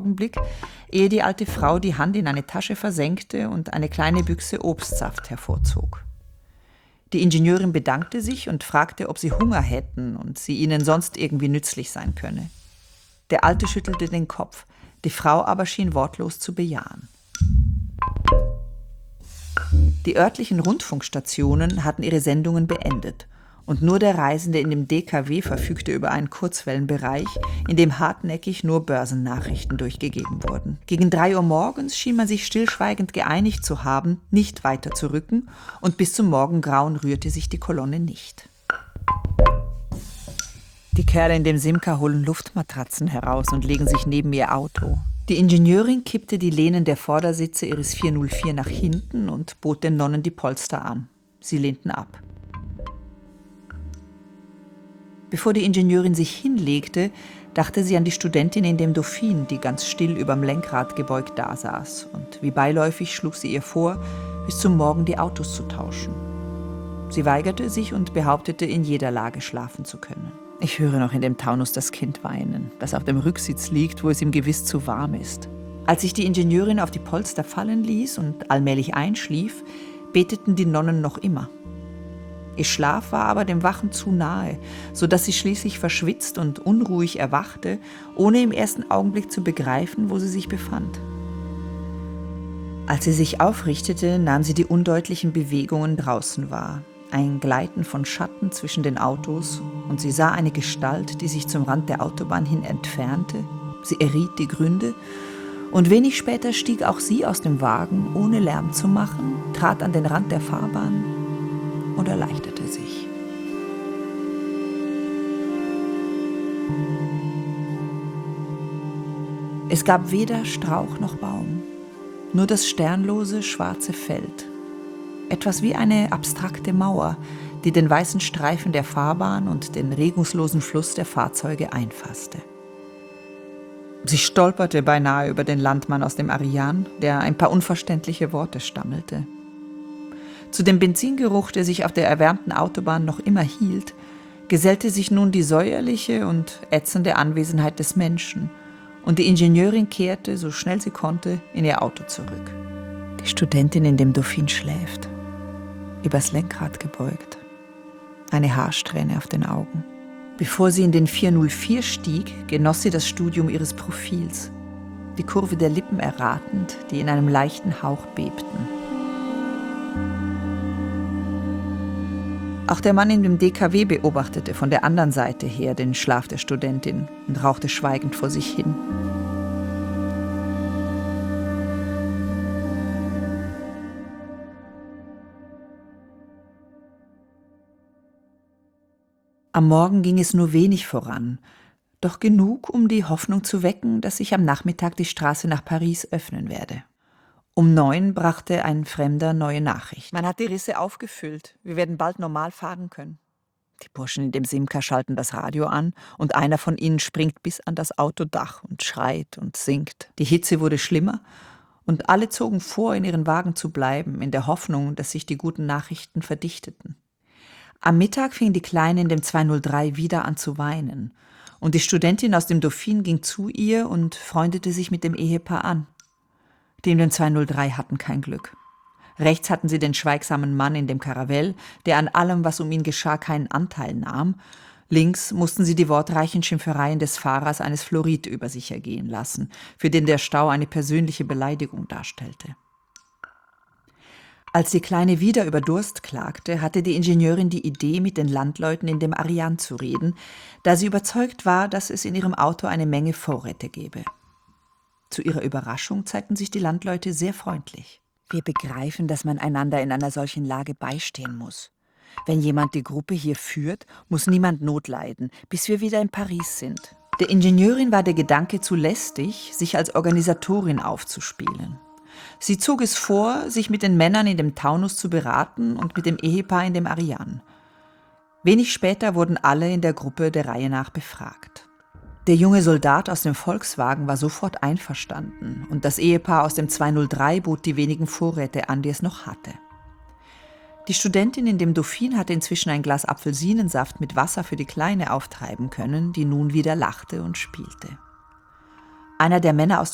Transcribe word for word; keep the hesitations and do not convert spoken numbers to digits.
Augenblick, ehe die alte Frau die Hand in eine Tasche versenkte und eine kleine Büchse Obstsaft hervorzog. Die Ingenieurin bedankte sich und fragte, ob sie Hunger hätten und sie ihnen sonst irgendwie nützlich sein könne. Der Alte schüttelte den Kopf, die Frau aber schien wortlos zu bejahen. Die örtlichen Rundfunkstationen hatten ihre Sendungen beendet und nur der Reisende in dem D K W verfügte über einen Kurzwellenbereich, in dem hartnäckig nur Börsennachrichten durchgegeben wurden. Gegen drei Uhr morgens schien man sich stillschweigend geeinigt zu haben, nicht weiter zu rücken, und bis zum Morgengrauen rührte sich die Kolonne nicht. Die Kerle in dem Simca holen Luftmatratzen heraus und legen sich neben ihr Auto. Die Ingenieurin kippte die Lehnen der Vordersitze ihres vier null vier nach hinten und bot den Nonnen die Polster an. Sie lehnten ab. Bevor die Ingenieurin sich hinlegte, dachte sie an die Studentin in dem Dauphin, die ganz still überm Lenkrad gebeugt dasaß. Und wie beiläufig schlug sie ihr vor, bis zum Morgen die Autos zu tauschen. Sie weigerte sich und behauptete, in jeder Lage schlafen zu können. Ich höre noch in dem Taunus das Kind weinen, das auf dem Rücksitz liegt, wo es ihm gewiss zu warm ist. Als sich die Ingenieurin auf die Polster fallen ließ und allmählich einschlief, beteten die Nonnen noch immer. Ihr Schlaf war aber dem Wachen zu nahe, so dass sie schließlich verschwitzt und unruhig erwachte, ohne im ersten Augenblick zu begreifen, wo sie sich befand. Als sie sich aufrichtete, nahm sie die undeutlichen Bewegungen draußen wahr. Ein Gleiten von Schatten zwischen den Autos, und sie sah eine Gestalt, die sich zum Rand der Autobahn hin entfernte. Sie erriet die Gründe, und wenig später stieg auch sie aus dem Wagen, ohne Lärm zu machen, trat an den Rand der Fahrbahn und erleichterte sich. Es gab weder Strauch noch Baum, nur das sternlose, schwarze Feld. Etwas wie eine abstrakte Mauer, die den weißen Streifen der Fahrbahn und den regungslosen Fluss der Fahrzeuge einfasste. Sie stolperte beinahe über den Landmann aus dem Ariane, der ein paar unverständliche Worte stammelte. Zu dem Benzingeruch, der sich auf der erwärmten Autobahn noch immer hielt, gesellte sich nun die säuerliche und ätzende Anwesenheit des Menschen, und die Ingenieurin kehrte, so schnell sie konnte, in ihr Auto zurück. Die Studentin in dem Dauphin schläft, übers Lenkrad gebeugt, eine Haarsträhne auf den Augen. Bevor sie in den vier null vier stieg, genoss sie das Studium ihres Profils, die Kurve der Lippen erratend, die in einem leichten Hauch bebten. Auch der Mann in dem D K W beobachtete von der anderen Seite her den Schlaf der Studentin und rauchte schweigend vor sich hin. Am Morgen ging es nur wenig voran, doch genug, um die Hoffnung zu wecken, dass sich am Nachmittag die Straße nach Paris öffnen werde. Um neun brachte ein Fremder neue Nachricht. Man hat die Risse aufgefüllt. Wir werden bald normal fahren können. Die Burschen in dem Simca schalten das Radio an und einer von ihnen springt bis an das Autodach und schreit und singt. Die Hitze wurde schlimmer und alle zogen vor, in ihren Wagen zu bleiben, in der Hoffnung, dass sich die guten Nachrichten verdichteten. Am Mittag fing die Kleine in dem zwei null drei wieder an zu weinen und die Studentin aus dem Dauphin ging zu ihr und freundete sich mit dem Ehepaar an. Die in dem zwei null drei hatten kein Glück. Rechts hatten sie den schweigsamen Mann in dem Caravelle, der an allem, was um ihn geschah, keinen Anteil nahm. Links mussten sie die wortreichen Schimpfereien des Fahrers eines Florid über sich ergehen lassen, für den der Stau eine persönliche Beleidigung darstellte. Als die Kleine wieder über Durst klagte, hatte die Ingenieurin die Idee, mit den Landleuten in dem Ariane zu reden, da sie überzeugt war, dass es in ihrem Auto eine Menge Vorräte gäbe. Zu ihrer Überraschung zeigten sich die Landleute sehr freundlich. Wir begreifen, dass man einander in einer solchen Lage beistehen muss. Wenn jemand die Gruppe hier führt, muss niemand Not leiden, bis wir wieder in Paris sind. Der Ingenieurin war der Gedanke zu lästig, sich als Organisatorin aufzuspielen. Sie zog es vor, sich mit den Männern in dem Taunus zu beraten und mit dem Ehepaar in dem Ariane. Wenig später wurden alle in der Gruppe der Reihe nach befragt. Der junge Soldat aus dem Volkswagen war sofort einverstanden und das Ehepaar aus dem zwei null drei bot die wenigen Vorräte an, die es noch hatte. Die Studentin in dem Dauphin hatte inzwischen ein Glas Apfelsinensaft mit Wasser für die Kleine auftreiben können, die nun wieder lachte und spielte. Einer der Männer aus